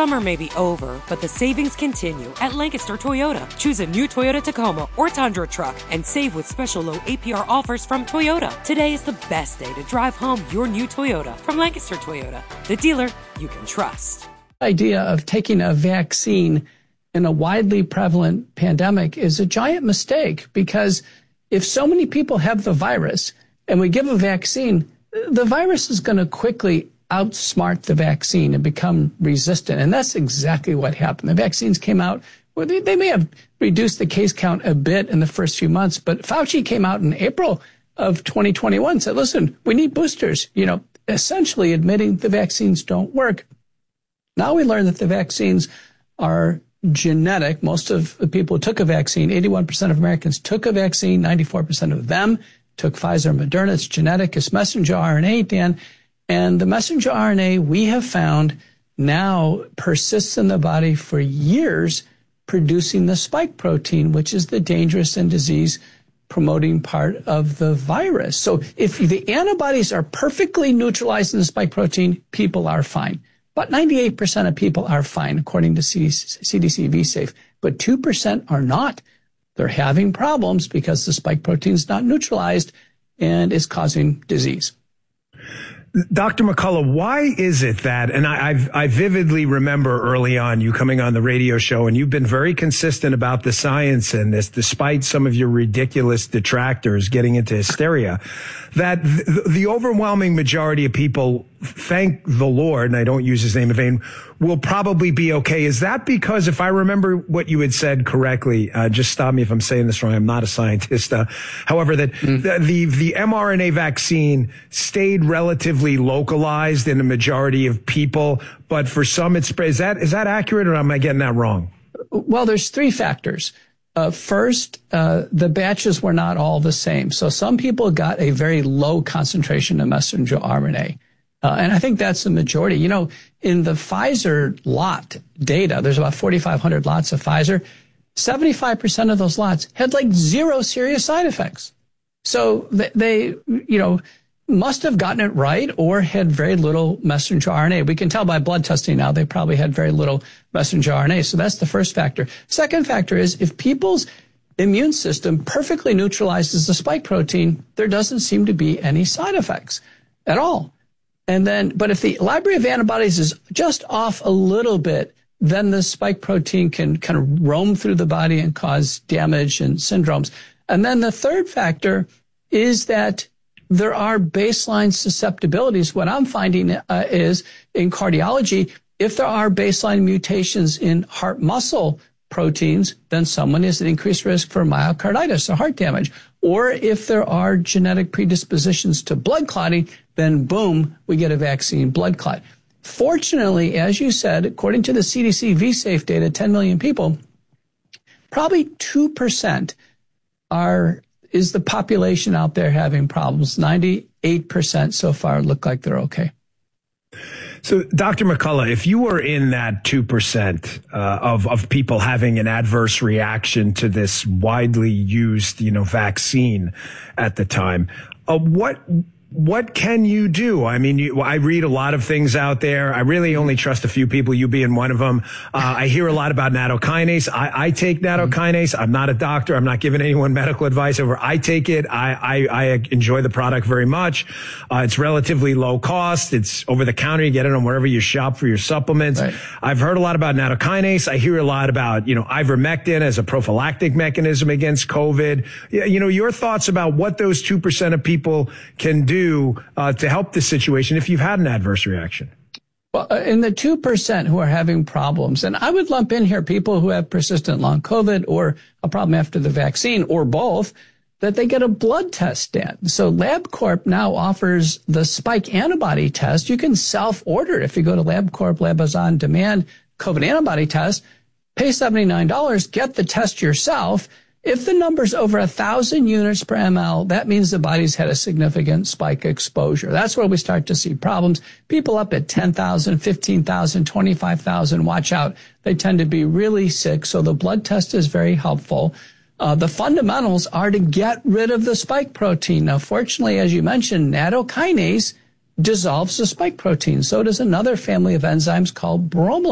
Summer may be over, but the savings continue at Lancaster Toyota. Choose a new Toyota Tacoma or Tundra truck and save with special low APR offers from Toyota. Today is the best day to drive home your new Toyota from Lancaster Toyota, the dealer you can trust. The idea of taking a vaccine in a widely prevalent pandemic is a giant mistake, because if so many people have the virus and we give a vaccine, the virus is going to quickly outsmart the vaccine and become resistant. And that's exactly what happened. The vaccines came out, well, they may have reduced the case count a bit in the first few months, but Fauci came out in April of 2021 and said, listen, we need boosters, essentially admitting the vaccines don't work. Now we learn that the vaccines are genetic. Most of the people who took a vaccine, 81% of Americans took a vaccine, 94% of them took Pfizer and Moderna. It's genetic, it's messenger RNA, Dan. And the messenger RNA, we have found, now persists in the body for years, producing the spike protein, which is the dangerous and disease-promoting part of the virus. So if the antibodies are perfectly neutralizing the spike protein, people are fine. About 98% of people are fine, according to CDC VSafe, but 2% are not. They're having problems because the spike protein is not neutralized and is causing disease. Dr. McCullough, why is it that, and I vividly remember early on you coming on the radio show, and you've been very consistent about the science in this, despite some of your ridiculous detractors getting into hysteria, that the overwhelming majority of people, thank the Lord, and I don't use his name in vain, will probably be okay. Is that because, if I remember what you had said correctly, just stop me if I'm saying this wrong, I'm not a scientist, however, that the mRNA vaccine stayed relatively localized in a majority of people, but for some it's spread. Is that accurate, or am I getting that wrong? Well, there's three factors. First, the batches were not all the same. So some people got a very low concentration of messenger RNA. And I think that's the majority. In the Pfizer lot data, there's about 4,500 lots of Pfizer. 75% of those lots had zero serious side effects. So they must have gotten it right or had very little messenger RNA. We can tell by blood testing now they probably had very little messenger RNA. So that's the first factor. Second factor is if people's immune system perfectly neutralizes the spike protein, there doesn't seem to be any side effects at all. But if the library of antibodies is just off a little bit, then the spike protein can kind of roam through the body and cause damage and syndromes. And then the third factor is that there are baseline susceptibilities. What I'm finding is in cardiology, if there are baseline mutations in heart muscle proteins, then someone is at increased risk for myocarditis or heart damage. Or if there are genetic predispositions to blood clotting, then boom, we get a vaccine blood clot. Fortunately, as you said, according to the CDC VSafe data, 10 million people, probably 2% is the population out there having problems. 98% so far look like they're okay. So, Dr. McCullough, if you were in that 2% of people having an adverse reaction to this widely used, vaccine at the time, what can you do? I mean, I read a lot of things out there. I really only trust a few people, you being one of them. I hear a lot about nattokinase. I take nattokinase. I'm not a doctor. I'm not giving anyone medical advice over. I take it. I enjoy the product very much. It's relatively low cost. It's over the counter. You get it on wherever you shop for your supplements. Right. I've heard a lot about nattokinase. I hear a lot about, ivermectin as a prophylactic mechanism against COVID. Your thoughts about what those 2% of people can do to help the situation if you've had an adverse reaction? Well, in the 2% who are having problems, and I would lump in here people who have persistent long COVID or a problem after the vaccine or both, that they get a blood test done. So LabCorp now offers the spike antibody test. You can self-order it if you go to LabCorp, Lab is on demand COVID antibody test, pay $79, get the test yourself. If the number's over 1,000 units per ml, that means the body's had a significant spike exposure. That's where we start to see problems. People up at 10,000, 15,000, 25,000, watch out. They tend to be really sick, so the blood test is very helpful. The fundamentals are to get rid of the spike protein. Now, fortunately, as you mentioned, nattokinase dissolves the spike protein. So does another family of enzymes called bromelain.